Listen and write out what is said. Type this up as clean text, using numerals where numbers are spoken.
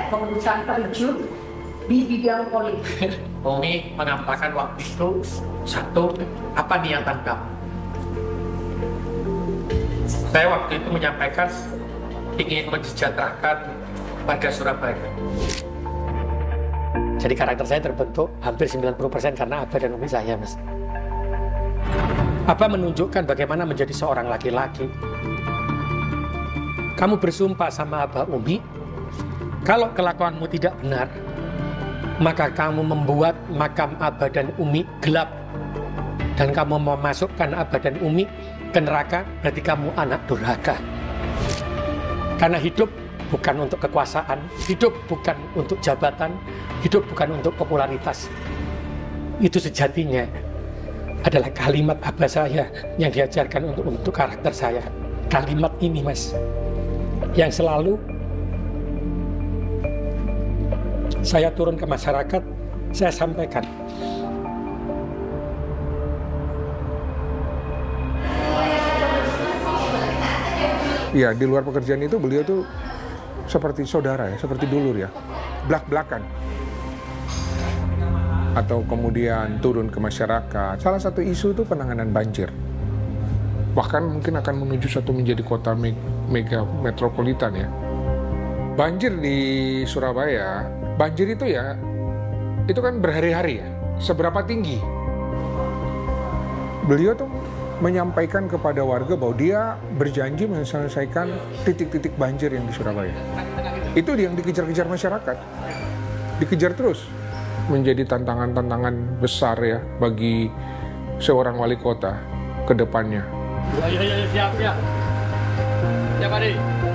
berusaha terjun di bidang politik. Umi mengatakan waktu itu, satu, apa niatan kamu? Saya waktu itu menyampaikan ingin mensejahterakan warga Surabaya. Jadi karakter saya terbentuk hampir 90% karena Abah dan Umi saya, Mas. Abah menunjukkan bagaimana menjadi seorang laki-laki. Kamu bersumpah sama Abah Umi, kalau kelakuanmu tidak benar, maka kamu membuat makam Abah dan Umi gelap. Dan kamu memasukkan Abah dan Umi ke neraka, berarti kamu anak durhaka. Karena hidup bukan untuk kekuasaan, hidup bukan untuk jabatan, hidup bukan untuk popularitas. Itu sejatinya adalah kalimat Abah saya yang diajarkan untuk karakter saya. Kalimat ini, Mas, yang selalu saya turun ke masyarakat, saya sampaikan. Ya, di luar pekerjaan itu beliau tuh seperti saudara ya, seperti dulur ya, belak-belakan. Atau kemudian turun ke masyarakat. Salah satu isu itu penanganan banjir. Bahkan mungkin akan menuju satu menjadi kota mega metropolitan ya. Banjir di Surabaya, banjir itu ya, itu kan berhari-hari ya. Seberapa tinggi? Beliau tuh menyampaikan kepada warga bahwa dia berjanji menyelesaikan titik-titik banjir yang di Surabaya. Itu yang dikejar-kejar masyarakat. Dikejar terus. Menjadi tantangan-tantangan besar ya bagi seorang wali kota ke depannya. Siap. Siap, Adi.